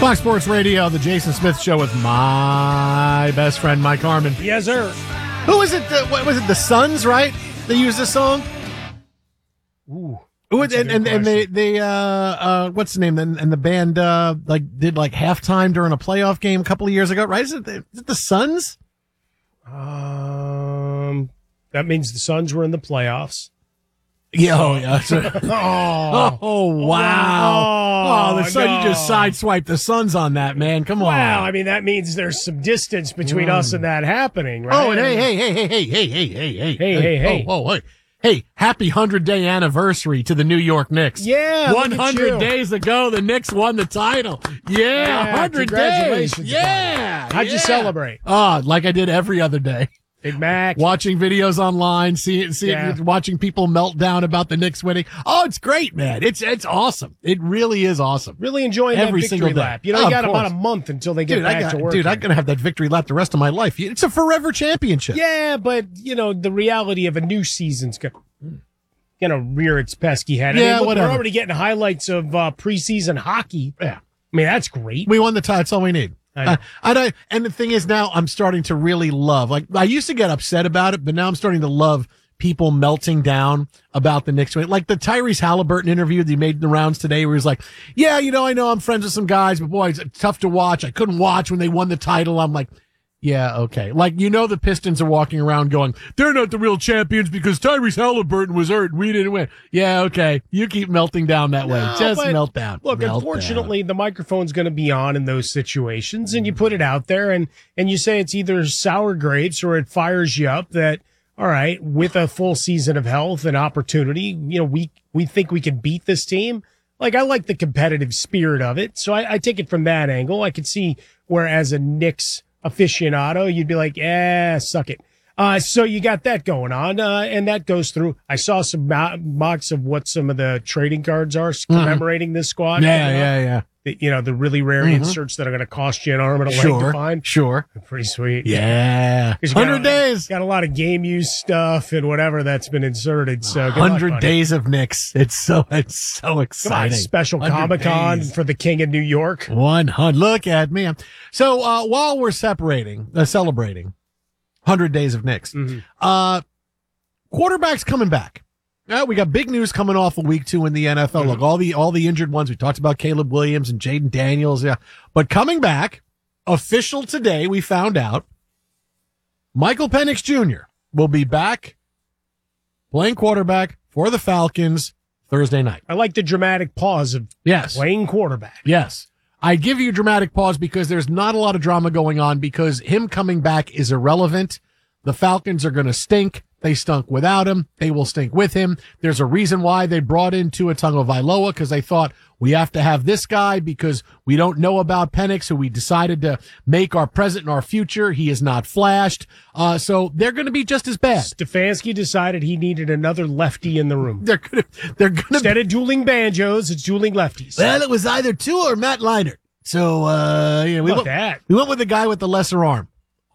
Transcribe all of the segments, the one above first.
Fox Sports Radio, the Jason Smith Show with my best friend, Mike Harmon. Yes, sir. Who was it? What was it? The Suns, right? They used this song. Ooh. And they what's the name? And the band did halftime during a playoff game a couple of years ago, right? Is it the Suns? That means the Suns were in the playoffs. Yeah, oh, wow. The Suns, you just sideswiped the Suns on that, man. Come on. Wow, I mean, that means there's some distance between us and that happening, right? Oh, and hey. Hey, happy 100-day anniversary to the New York Knicks. Yeah, 100 days ago, the Knicks won the title. Yeah, 100 days. Yeah. How'd you celebrate? Like I did every other day. Big Mac. Watching videos online, watching people melt down about the Knicks winning. Oh, it's great, man. It's awesome. It really is awesome. Really enjoying every that single victory day. lap. You know, you got about a month until they get back to work. Dude, I'm going to have that victory lap the rest of my life. It's a forever championship. Yeah, but, the reality of a new season's going to rear its pesky head. Yeah, we're whatever. already getting highlights of preseason hockey. Yeah. I mean, that's great. We won the title. That's all we need. And the thing is, now I'm starting to really love, I used to get upset about it, but now I'm starting to love people melting down about the Knicks. Like the Tyrese Halliburton interview that he made in the rounds today, where he's like, yeah, I know I'm friends with some guys, but boy, it's tough to watch. I couldn't watch when they won the title. I'm like, yeah, okay. The Pistons are walking around going, they're not the real champions because Tyrese Halliburton was hurt and we didn't win. Yeah, okay. You keep melting down that way. Just melt down. Look, unfortunately, the microphone's going to be on in those situations, and you put it out there, and you say it's either sour grapes or it fires you up that, all right, with a full season of health and opportunity, we think we can beat this team. I like the competitive spirit of it, so I take it from that angle. I could see where as a Knicks aficionado, you'd be like, suck it. So you got that going on, and that goes through. I saw some mocks of what some of the trading cards are commemorating this squad. Yeah. The really rare inserts that are going to cost you an arm and a leg to find. Sure. Pretty sweet. Yeah. 100 days. Got a lot of game use stuff and whatever that's been inserted. So 100 days of Knicks. It's so exciting. Come on, special Comic-Con for the King of New York. 100. Look at me. So, while we're celebrating 100 days of Knicks, quarterback's coming back. We got big news coming off of week 2 in the NFL. Look, all the injured ones. We talked about Caleb Williams and Jaden Daniels. Yeah. But coming back, official today, we found out Michael Penix Jr. will be back playing quarterback for the Falcons Thursday night. I like the dramatic pause of playing quarterback. Yes. I give you a dramatic pause because there's not a lot of drama going on because him coming back is irrelevant. The Falcons are going to stink. They stunk without him. They will stink with him. There's a reason why they brought in Tua Tagovailoa because they thought we have to have this guy because we don't know about Penix, who we decided to make our present and our future. He is not flashed. So they're going to be just as bad. Stefanski decided he needed another lefty in the room. They're going to instead of dueling banjos, it's dueling lefties. Well, it was either Tua or Matt Leinart. So we went with the guy with the lesser arm.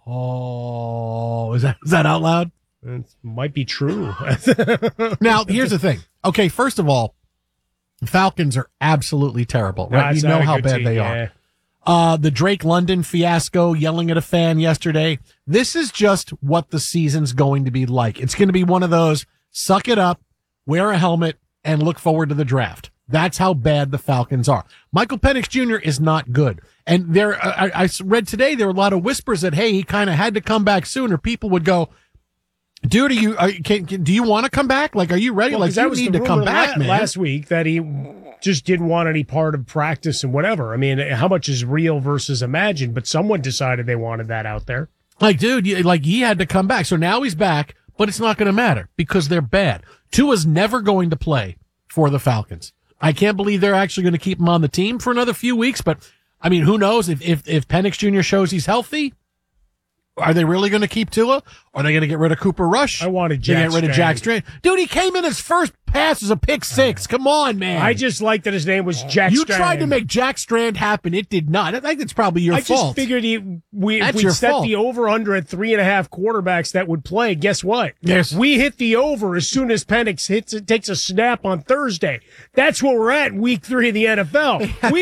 Oh, is that out loud? It might be true. Now, here's the thing. Okay, first of all, Falcons are absolutely terrible, right? You know how bad they are. The Drake London fiasco, yelling at a fan yesterday. This is just what the season's going to be like. It's going to be one of those, suck it up, wear a helmet, and look forward to the draft. That's how bad the Falcons are. Michael Penix Jr. is not good. And I read today there were a lot of whispers that, hey, he kind of had to come back sooner. People would go, dude, do you want to come back? Are you ready? Well, you need to come back, man. Last week that he just didn't want any part of practice and whatever. I mean, how much is real versus imagined? But someone decided they wanted that out there. Dude, he had to come back. So now he's back, but it's not going to matter because they're bad. Tua's never going to play for the Falcons. I can't believe they're actually going to keep him on the team for another few weeks, but I mean, who knows if Penix Jr. shows he's healthy? Are they really going to keep Tua? Are they going to get rid of Cooper Rush? I wanted Jack Strand. Jack Strand. Dude, he came in his first pass as a pick six. Come on, man. I just like that his name was Jack Strand. You tried to make Jack Strand happen. It did not. I think it's probably your fault. I just figured if we set the over-under at 3.5 quarterbacks that would play, guess what? Yes. We hit the over as soon as Penix takes a snap on Thursday. That's where we're at in week 3 of the NFL.